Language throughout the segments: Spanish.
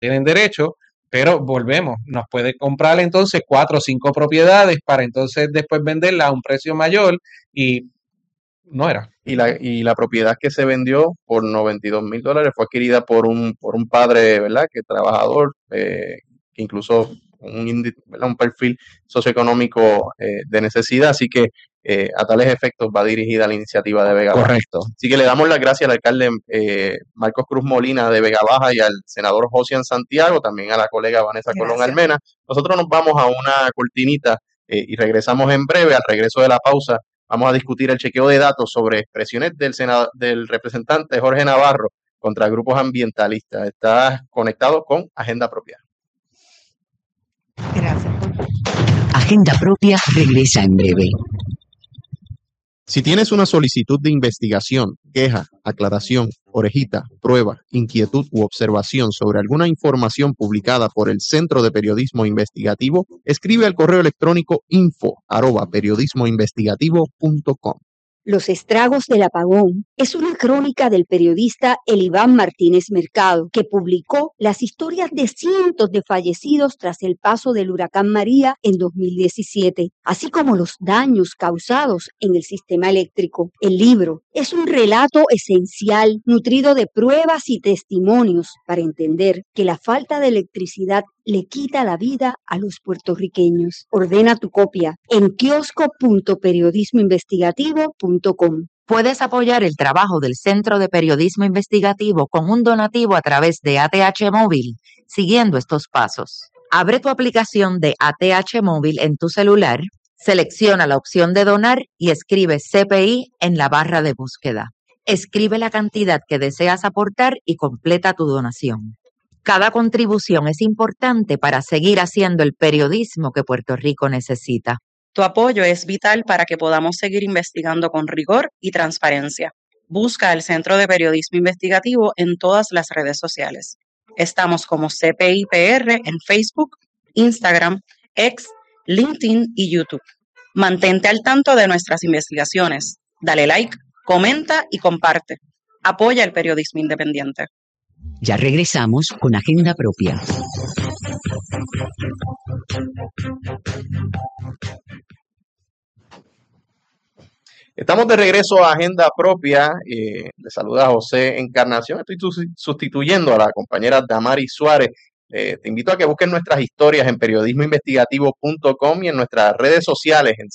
tienen derecho, pero volvemos, nos puede comprar entonces 4 o 5 propiedades para entonces después venderla a un precio mayor y no era. Y la propiedad que se vendió por $92,000 fue adquirida por un padre, ¿verdad? Que trabajador, que incluso ¿verdad? Un perfil socioeconómico de necesidad, así que a tales efectos va dirigida la iniciativa de Vega Baja. Correcto. Así que le damos las gracias al alcalde Marcos Cruz Molina de Vega Baja y al senador Josian Santiago, también a la colega Vanessa Colón Gracias. Almena. Nosotros nos vamos a una cortinita y regresamos en breve. Al regreso de la pausa vamos a discutir el chequeo de datos sobre expresiones del representante Jorge Navarro contra grupos ambientalistas. Está conectado con Agenda Propia. Gracias. Agenda Propia regresa en breve. Si tienes una solicitud de investigación, queja, aclaración, orejita, prueba, inquietud u observación sobre alguna información publicada por el Centro de Periodismo Investigativo, escribe al correo electrónico info@periodismoinvestigativo.com. Los estragos del apagón es una crónica del periodista Eliván Martínez Mercado, que publicó las historias de cientos de fallecidos tras el paso del huracán María en 2017, así como los daños causados en el sistema eléctrico. El libro es un relato esencial, nutrido de pruebas y testimonios para entender que la falta de electricidad le quita la vida a los puertorriqueños. Ordena tu copia en kiosco.periodismoinvestigativo.com. Puedes apoyar el trabajo del Centro de Periodismo Investigativo con un donativo a través de ATH Móvil, siguiendo estos pasos. Abre tu aplicación de ATH Móvil en tu celular, selecciona la opción de donar y escribe CPI en la barra de búsqueda. Escribe la cantidad que deseas aportar y completa tu donación. Cada contribución es importante para seguir haciendo el periodismo que Puerto Rico necesita. Tu apoyo es vital para que podamos seguir investigando con rigor y transparencia. Busca el Centro de Periodismo Investigativo en todas las redes sociales. Estamos como CPIPR en Facebook, Instagram, X, LinkedIn y YouTube. Mantente al tanto de nuestras investigaciones. Dale like, comenta y comparte. Apoya el periodismo independiente. Ya regresamos con Agenda Propia. Estamos de regreso a Agenda Propia. Le saluda José Encarnación. Estoy sustituyendo a la compañera Damari Suárez. Te invito a que busques nuestras historias en periodismoinvestigativo.com y en nuestras redes sociales en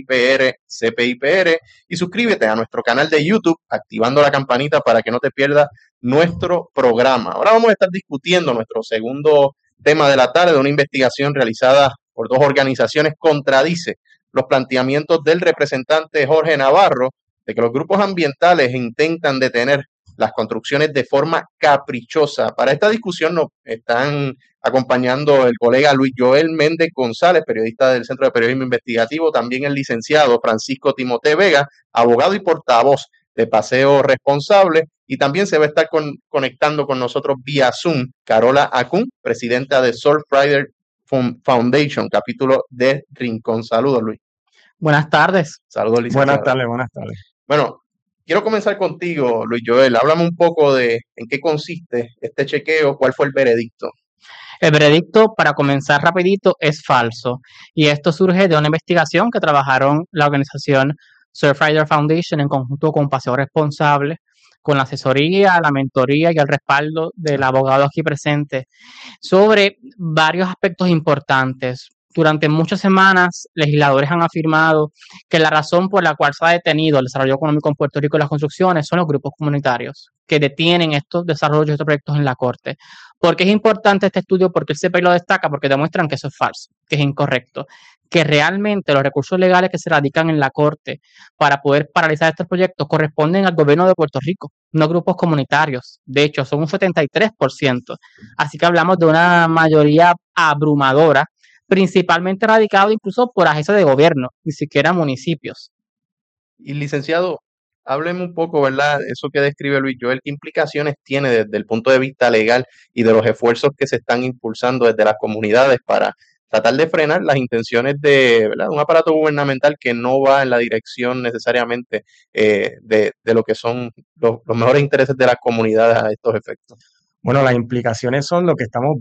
CPIPR y suscríbete a nuestro canal de YouTube activando la campanita para que no te pierdas nuestro programa. Ahora vamos a estar discutiendo nuestro segundo tema de la tarde, una investigación realizada por 2 organizaciones contradice los planteamientos del representante Jorge Navarro de que los grupos ambientales intentan detener las construcciones de forma caprichosa. Para esta discusión nos están acompañando el colega Luis Joel Méndez González, periodista del Centro de Periodismo Investigativo, también el licenciado Francisco Timote Vega, abogado y portavoz de Paseo Responsable, y también se va a estar conectando con nosotros vía Zoom Carola Acún, presidenta de Surfrider Foundation, capítulo de Rincón. Saludos, Luis. Buenas tardes. Saludos, licenciado. Buenas tardes. Bueno, quiero comenzar contigo, Luis Joel. Háblame un poco de en qué consiste este chequeo, cuál fue el veredicto. El veredicto, para comenzar rapidito, es falso. Y esto surge de una investigación que trabajaron la organización Surfrider Foundation en conjunto con Paseo Responsable, con la asesoría, la mentoría y el respaldo del abogado aquí presente, sobre varios aspectos importantes. Durante muchas semanas, legisladores han afirmado que la razón por la cual se ha detenido el desarrollo económico en Puerto Rico y las construcciones son los grupos comunitarios que detienen estos desarrollos y estos proyectos en la Corte. ¿Por qué es importante este estudio? Porque el CPI lo destaca, porque demuestran que eso es falso, que es incorrecto, que realmente los recursos legales que se radican en la Corte para poder paralizar estos proyectos corresponden al gobierno de Puerto Rico, no grupos comunitarios. De hecho, son un 73%. Así que hablamos de una mayoría abrumadora, principalmente radicado incluso por agencias de gobierno, ni siquiera municipios. Y licenciado, hábleme un poco, ¿verdad? Eso que describe Luis Joel, ¿qué implicaciones tiene desde el punto de vista legal y de los esfuerzos que se están impulsando desde las comunidades para tratar de frenar las intenciones de, ¿verdad?, un aparato gubernamental que no va en la dirección necesariamente de lo que son los mejores intereses de las comunidades a estos efectos? Bueno, las implicaciones son lo que estamos